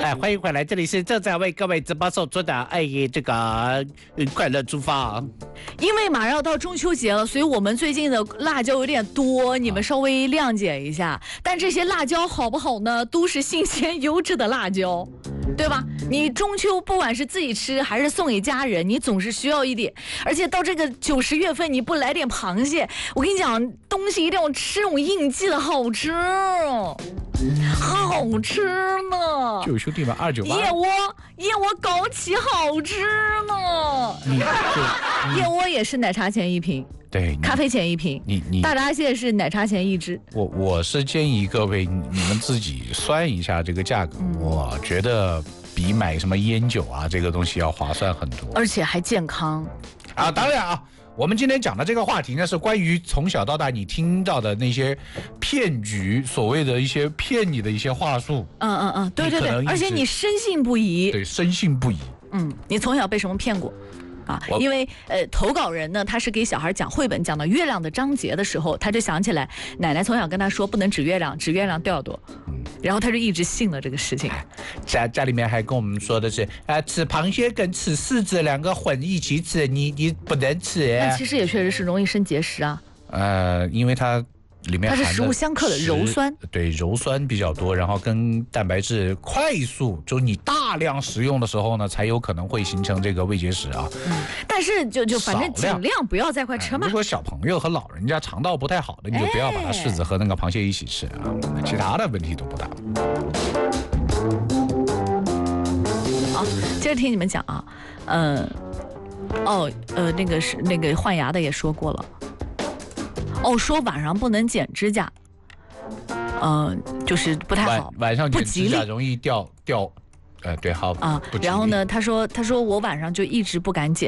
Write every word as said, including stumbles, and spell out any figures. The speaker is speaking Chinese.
哎，欢迎回来，这里是正在为各位直播送出的哎这个、呃、快乐出发。 因为马上要到中秋节了，所以我们最近的辣椒有点多，你们稍微谅解一下。但这些辣椒好不好呢？都是新鲜优质的辣椒，对吧？你中秋不管是自己吃还是送给家人，你总是需要一点。而且到这个九十月份，你不来点螃蟹，我跟你讲，东西一定要吃这种应季的，好吃哦。好吃呢！ 就兄弟们二九八燕窝，燕窝枸杞好吃呢。燕窝也是奶茶钱一瓶， 对， 咖啡钱一瓶， 你你大闸蟹是奶茶钱一只。 我我是建议各位你们自己算一下这个价格，嗯、我觉得比买什么烟酒啊这个东西要划算很多， 而且还健康啊！当然啊。我们今天讲的这个话题呢，是关于从小到大你听到的那些骗局，所谓的一些骗你的一些话术。 嗯嗯嗯，对对对，而且你深信不疑。 对，深信不疑。 嗯，你从小被什么骗过？啊，因为呃，投稿人呢，他是给小孩讲绘本，讲到月亮的章节的时候，他就想起来奶奶从小跟他说不能指月亮，指月亮掉多，嗯、然后他就一直信了这个事情。 家家里面还跟我们说的是，啊，吃螃蟹跟吃柿子两个混一起吃，你你不能吃。 那其实也确实是容易生结石啊。 呃，因为它。里面它是食物相克的鞣酸， 对，鞣酸比较多，然后跟蛋白质快速，就你大量食用的时候呢，才有可能会形成这个胃结石啊。 嗯，但是就就反正尽量不要再快吃嘛、 嗯。如果小朋友和老人家肠道不太好的，你就不要把它柿子和那个螃蟹一起吃啊，哎、其他的问题都不大。 好，接着听你们讲啊，嗯、呃，哦，呃，那个是那个换牙的也说过了。哦，说晚上不能剪指甲，嗯、呃，就是不太好， 晚上剪指甲容易掉掉，呃，对，好啊。然后呢，他说他说我晚上就一直不敢剪。